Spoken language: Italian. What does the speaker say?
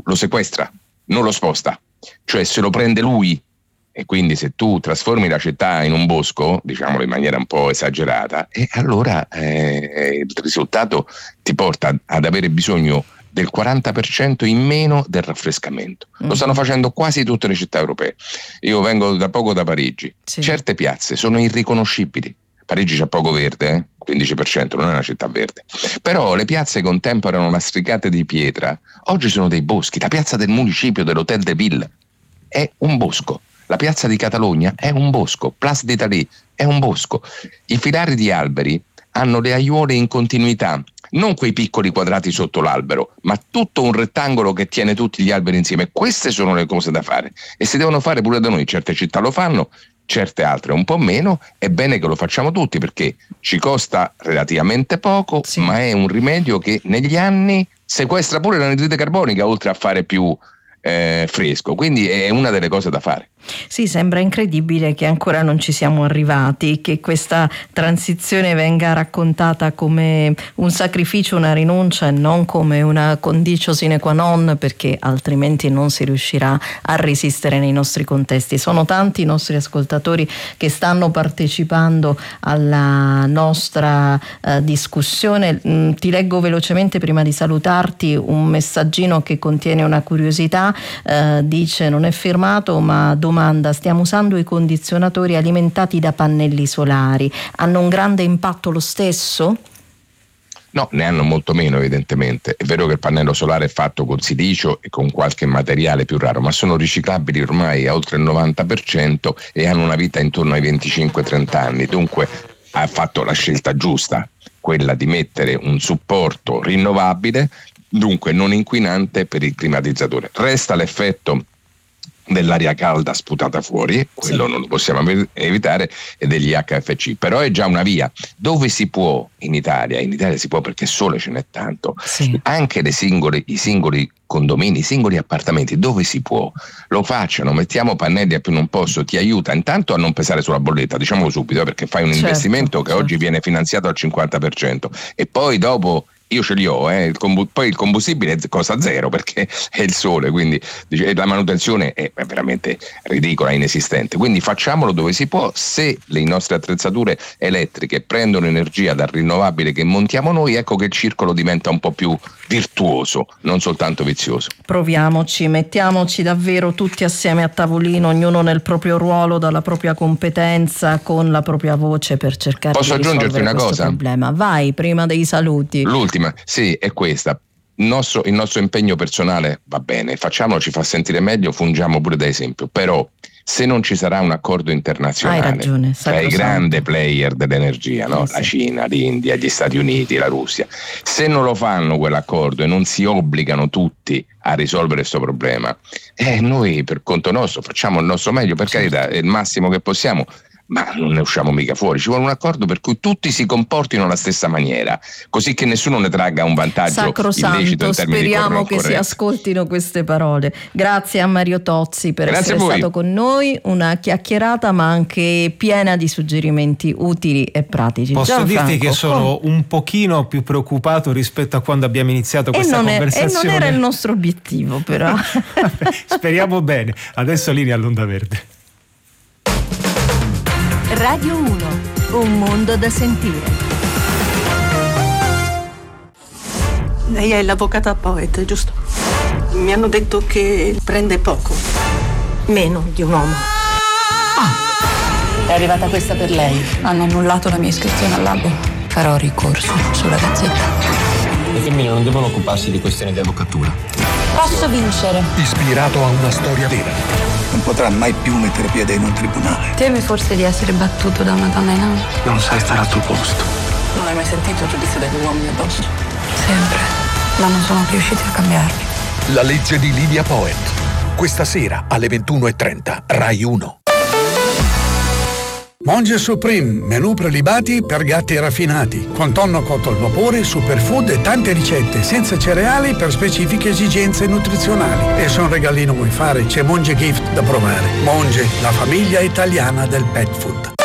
lo sequestra, non lo sposta, cioè se lo prende lui. E quindi se tu trasformi la città in un bosco, diciamolo in maniera un po' esagerata, e allora il risultato ti porta ad avere bisogno del 40% in meno del raffrescamento. Lo stanno facendo quasi tutte le città europee. Io vengo da poco da Parigi. Sì. Certe piazze sono irriconoscibili. Parigi c'ha poco verde, 15%, non è una città verde. Però le piazze che un tempo erano lastricate di pietra, oggi sono dei boschi. La piazza del municipio dell'Hotel de Ville è un bosco. La piazza di Catalogna è un bosco, Place d'Italie è un bosco. I filari di alberi hanno le aiuole in continuità, non quei piccoli quadrati sotto l'albero, ma tutto un rettangolo che tiene tutti gli alberi insieme. Queste sono le cose da fare e si devono fare pure da noi. Certe città lo fanno, certe altre un po' meno. È bene che lo facciamo tutti perché ci costa relativamente poco, sì, ma è un rimedio che negli anni sequestra pure l'anidride carbonica, oltre a fare più fresco, quindi è una delle cose da fare. Sì, sembra incredibile che ancora non ci siamo arrivati, che questa transizione venga raccontata come un sacrificio, una rinuncia e non come una conditio sine qua non, perché altrimenti non si riuscirà a resistere nei nostri contesti. Sono tanti i nostri ascoltatori che stanno partecipando alla nostra discussione. Ti leggo velocemente prima di salutarti un messaggino che contiene una curiosità, dice: non è firmato ma domanda: stiamo usando i condizionatori alimentati da pannelli solari, hanno un grande impatto lo stesso? No, ne hanno molto meno evidentemente. È vero che il pannello solare è fatto con silicio e con qualche materiale più raro, ma sono riciclabili ormai a oltre il 90% e hanno una vita intorno ai 25-30 anni. Dunque ha fatto la scelta giusta, quella di mettere un supporto rinnovabile, dunque non inquinante per il climatizzatore. Resta l'effetto dell'aria calda sputata fuori, quello sì, non lo possiamo evitare, e degli HFC, però è già una via. Dove si può in Italia si può perché sole ce n'è tanto, sì, anche i singoli condomini, i singoli appartamenti, dove si può, lo facciano, mettiamo pannelli a più non posso, ti aiuta intanto a non pesare sulla bolletta, diciamolo subito, perché fai un investimento che oggi viene finanziato al 50% e poi dopo io ce li ho, poi il combustibile costa zero perché è il sole, quindi la manutenzione è veramente ridicola, inesistente. Quindi facciamolo dove si può. Se le nostre attrezzature elettriche prendono energia dal rinnovabile che montiamo noi, ecco che il circolo diventa un po' più virtuoso, non soltanto vizioso. Proviamoci, mettiamoci davvero tutti assieme a tavolino, ognuno nel proprio ruolo, dalla propria competenza, con la propria voce, per cercare di risolvere una questo problema. Vai, prima dei saluti. L'ultima, sì, è questa. Il nostro impegno personale va bene, facciamolo, ci fa sentire meglio, fungiamo pure da esempio, però se non ci sarà un accordo internazionale tra i grandi player dell'energia, no? La Cina, l'India, gli Stati Uniti, la Russia, se non lo fanno quell'accordo e non si obbligano tutti a risolvere questo problema, noi per conto nostro facciamo il nostro meglio, per carità, è il massimo che possiamo, ma non ne usciamo mica fuori. Ci vuole un accordo per cui tutti si comportino alla stessa maniera, così che nessuno ne tragga un vantaggio illecito in termini speriamo che si ascoltino queste parole. Grazie a Mario Tozzi per essere stato con noi, una chiacchierata ma anche piena di suggerimenti utili e pratici. Posso dirti che sono un pochino più preoccupato rispetto a quando abbiamo iniziato questa conversazione. E non era il nostro obiettivo, però. Vabbè, speriamo bene. Adesso linea all'onda verde. Radio 1, un mondo da sentire. Lei è l'avvocata Poet, giusto? Mi hanno detto che prende poco. Meno di un uomo. È arrivata questa per lei. Hanno annullato la mia iscrizione all'albo. Farò ricorso sulla gazzetta. Le femmine non devono occuparsi di questioni di avvocatura. Posso vincere. Ispirato a una storia vera. Non potrà mai più mettere piede in un tribunale. Temi forse di essere battuto da una donna in nave? Non sai stare al tuo posto. Non hai mai sentito il giudizio degli uomini addosso? Sempre, ma non sono riusciti a cambiarmi. La legge di Lydia Poet. Questa sera alle 21:30, Rai 1. Monge Supreme, menù prelibati per gatti raffinati, con tonno cotto al vapore, superfood e tante ricette, senza cereali per specifiche esigenze nutrizionali. E se un regalino vuoi fare, c'è Monge Gift da provare. Monge, la famiglia italiana del pet food.